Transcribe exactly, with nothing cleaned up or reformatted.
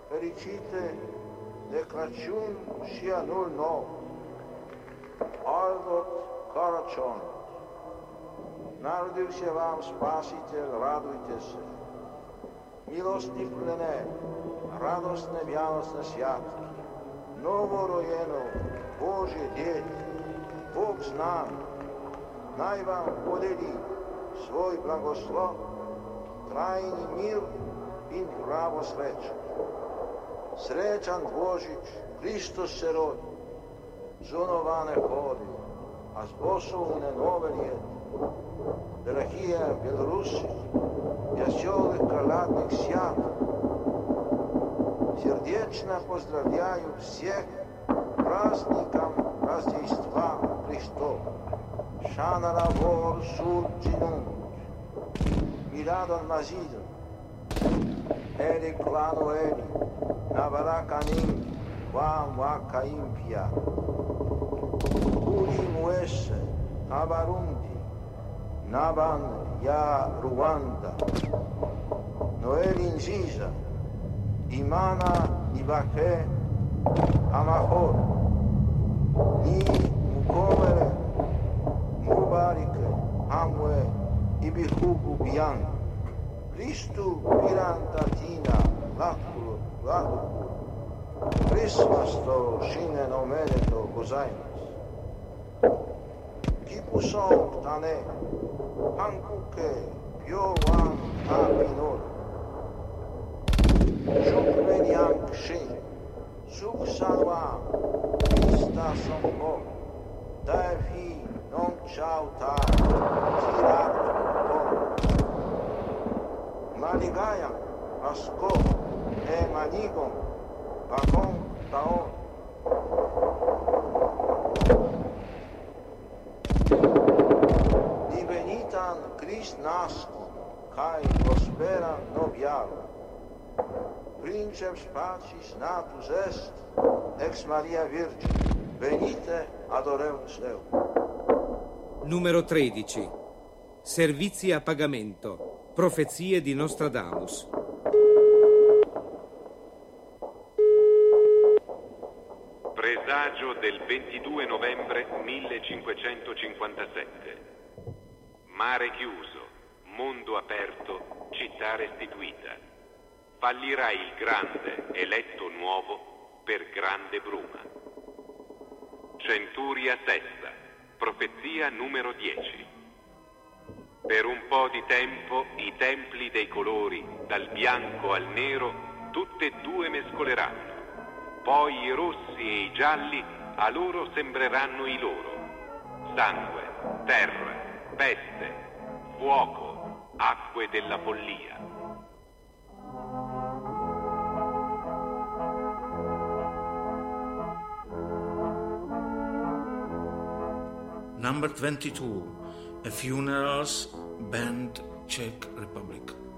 fericite de Crăciun și anul nou, Aldot Karačon. Narodil se vám Spasiteľ, radujte se. Milostný plné, radostné Vianočné sviatky, novorojenou Božie dieťa, Bog s nami, naj vám podelí svoj blagoslov, trajný mír i pravo sreću. Srećan Božić, Hristos se rodi, zunovane hodi, a zbosovne nove ljeti. Дорогие белорусы, веселых крылатных свят, сердечно поздравляю всех праздником Рождества Христова. Шанаравор Сурджинун, Миладон Мазидон, Эли Клану Эли, Навараканин, Вам Вакаимпия, Ури Муэше, Наварунди, Naban ya Ruanda, Noel Inziza, Imana Ibache Amahor, Ni Mukomere, Mubarike, Amwe, Ibihugu Bian, Christu Pirantatina, Lakulu, Lakulu, Christmas to Shine no Mereto Gozaimas, Kipusong Tane, Hankuke, Piovan, Apinor, Shukmenian Kshin, Suk Salvam, Vista Songo, Daefi, Non Chauta, Tirat, Maligayan, Asko, E Manigon, Bakon, Taon, Christ nascon, cae prospera novialo. Princeps pacis natus est, ex Maria Virgine, venite adoremus Deum. Numero tredici. Servizi a pagamento. Profezie di Nostradamus. Presagio del ventidue novembre millecinquecentocinquantasette. Mare chiuso, mondo aperto, città restituita. Fallirà il grande eletto nuovo per grande bruma. Centuria sesta, profezia numero dieci. Per un po' di tempo i templi dei colori, dal bianco al nero, tutte e due mescoleranno. Poi i rossi e i gialli a loro sembreranno i loro. Sangue, terra, peste, fuoco, acque della follia. Number twenty-two, a funerals band, Czech Republic.